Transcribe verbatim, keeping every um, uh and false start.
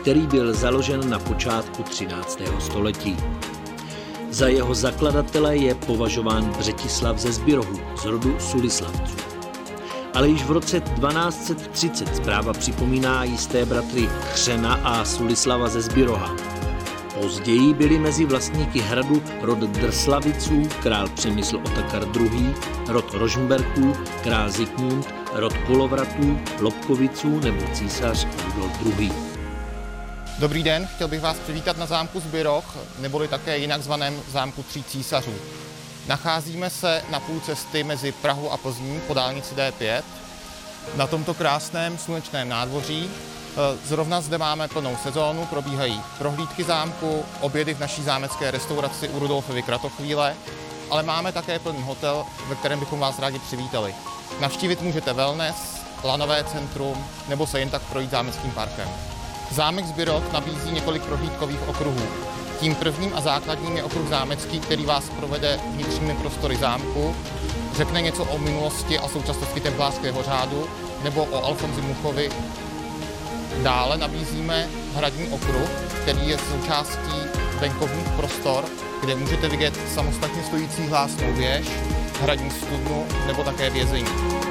který byl založen na počátku třináctého století. Za jeho zakladatele je považován Břetislav ze Zbirohu z rodu Sulislavců. Ale již v roce dvanáct set třicet zpráva připomíná jisté bratry Chřena a Sulislava ze Zbiroha. Později byli mezi vlastníky hradu rod Drslaviců, král Přemysl Otakar druhý., rod Rožmberků, král Zikmund, rod Kolovratů, Lobkoviců nebo císař Rudolf druhý. Dobrý den, chtěl bych vás přivítat na zámku Zbiroh, neboli také jinak zvaném zámku tří císařů. Nacházíme se na půl cesty mezi Prahou a Plzní po dálnici D pět. Na tomto krásném slunečném nádvoří. Zrovna zde máme plnou sezónu, probíhají prohlídky zámku, obědy v naší zámecké restauraci u Rudolfovy Kratochvíle, ale máme také plný hotel, ve kterém bychom vás rádi přivítali. Navštívit můžete wellness, lanové centrum nebo se jen tak projít zámeckým parkem. Zámek Zbiroh nabízí několik prohlídkových okruhů. Tím prvním a základním je okruh zámecký, který vás provede vnitřními prostory zámku, řekne něco o minulosti a současnosti templářského řádu nebo o Alfonzi Muchovi. Dále nabízíme hradní okruh, který je součástí venkovních prostor, kde můžete vidět samostatně stojící hlásnou věž, hradní studnu nebo také vězení.